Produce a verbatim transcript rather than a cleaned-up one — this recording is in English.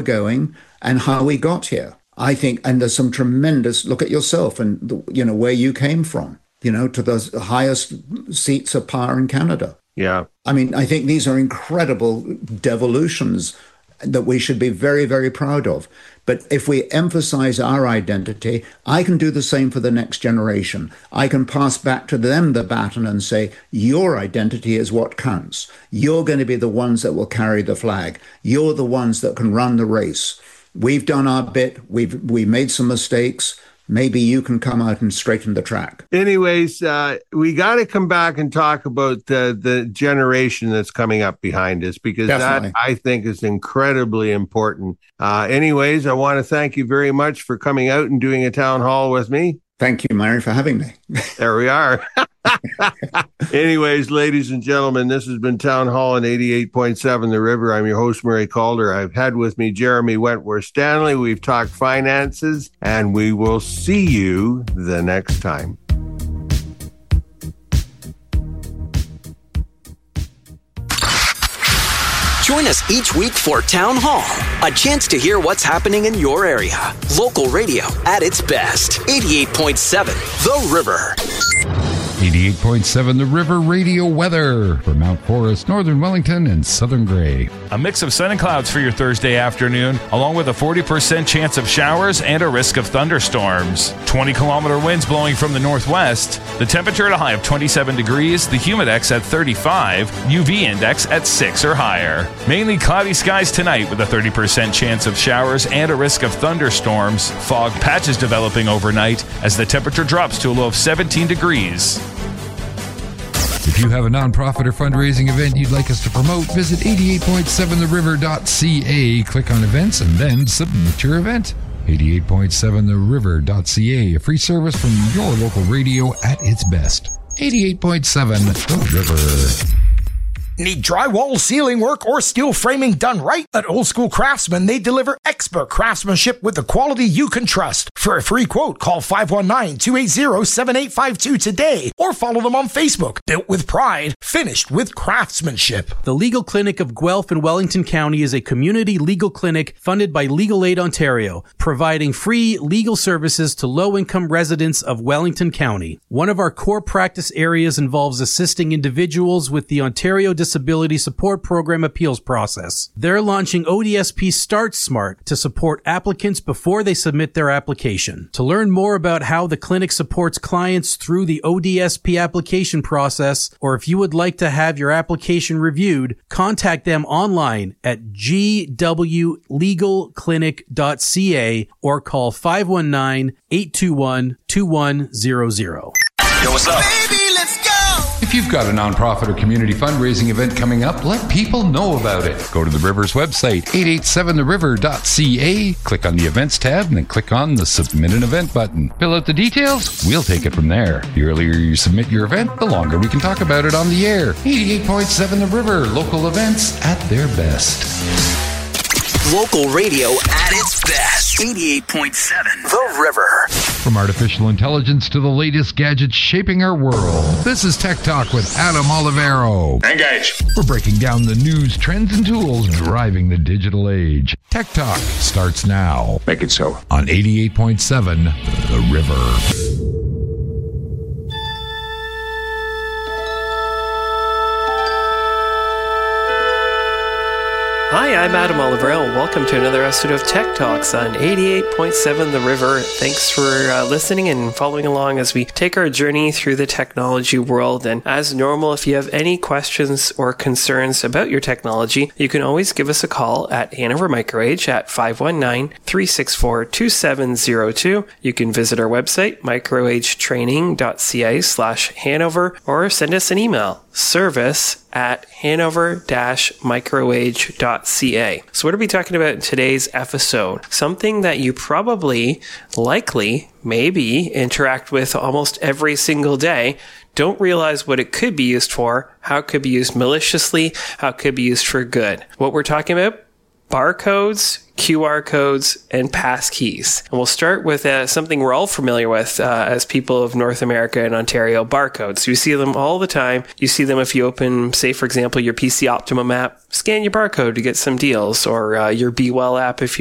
going and how we got here. I think, and there's some tremendous, look at yourself and, the, you know, where you came from, you know, to the highest seats of power in Canada. Yeah. I mean, I think these are incredible devolutions that we should be very, very proud of. But if we emphasize our identity, I can do the same for the next generation. I can pass back to them the baton and say, your identity is what counts. You're going to be the ones that will carry the flag. You're the ones that can run the race. We've done our bit. We've we made some mistakes. Maybe you can come out and straighten the track. Anyways, uh, we got to come back and talk about the, the generation that's coming up behind us, because Definitely. that, I think, is incredibly important. Uh, anyways, I want to thank you very much for coming out and doing a town hall with me. Thank you, Murray, for having me. There we are. Anyways, ladies and gentlemen, this has been Town Hall on eighty-eight point seven The River. I'm your host, Murray Calder. I've had with me Jeremy Wentworth-Stanley. We've talked finances, and we will see you the next time. Join us each week for Town Hall, a chance to hear what's happening in your area. Local radio at its best. eighty-eight point seven The River. eighty-eight point seven The River radio weather for Mount Forest, Northern Wellington, and Southern Grey. A mix of sun and clouds for your Thursday afternoon, along with a forty percent chance of showers and a risk of thunderstorms. twenty kilometer winds blowing from the northwest. The temperature at a high of twenty-seven degrees, the humidex at thirty-five, U V index at six or higher. Mainly cloudy skies tonight with a thirty percent chance of showers and a risk of thunderstorms. Fog patches developing overnight as the temperature drops to a low of seventeen degrees. If you have a nonprofit or fundraising event you'd like us to promote, visit eighty-eight point seven the river dot c a, click on events, and then submit your event. eighty-eight point seven the river dot c a, a free service from your local radio at its best. eighty-eight point seven The River. Need drywall, ceiling work, or steel framing done right? At Old School Craftsman, they deliver expert craftsmanship with the quality you can trust. For a free quote, call five one nine, two eight zero, seven eight five two today or follow them on Facebook. Built with pride, finished with craftsmanship. The Legal Clinic of Guelph and Wellington County is a community legal clinic funded by Legal Aid Ontario, providing free legal services to low-income residents of Wellington County. One of our core practice areas involves assisting individuals with the Ontario Disability Support Program appeals process. They're launching O D S P Start Smart to support applicants before they submit their application. To learn more about how the clinic supports clients through the O D S P application process, or if you would like to have your application reviewed, contact them online at g w legal clinic dot c a or call five one nine, eight two one, two one zero zero. Yo, what's up? Baby, let's go! If you've got a nonprofit or community fundraising event coming up, let people know about it. Go to the River's website, eight eight seven the river dot c a, click on the Events tab, and then click on the Submit an Event button. Fill out the details, we'll take it from there. The earlier you submit your event, the longer we can talk about it on the air. eighty-eight point seven The River, local events at their best. Local radio at its best. eighty-eight point seven The River. From artificial intelligence to the latest gadgets shaping our world, this is Tech Talk with Adam Olivero. Engage. We're breaking down the news, trends, and tools driving the digital age. Tech Talk starts now. Make it so. On eighty-eight point seven The River. Hi, I'm Adam Olivero, and welcome to another episode of Tech Talks on eighty-eight point seven The River. Thanks for uh, listening and following along as we take our journey through the technology world. And as normal, if you have any questions or concerns about your technology, you can always give us a call at Hanover Microage at five one nine, three six four, two seven zero two. You can visit our website, microagetraining dot c a slash Hanover, or send us an email, service at hanover dash microage dot c a. So what are we talking about in today's episode? Something that you probably, likely, maybe interact with almost every single day, don't realize what it could be used for, how it could be used maliciously, how it could be used for good. What we're talking about? Barcodes, Q R codes, and passkeys. And we'll start with uh, something we're all familiar with uh, as people of North America and Ontario, barcodes. You see them all the time. You see them if you open, say, for example, your P C Optimum app, scan your barcode to get some deals, or uh, your Be Well app if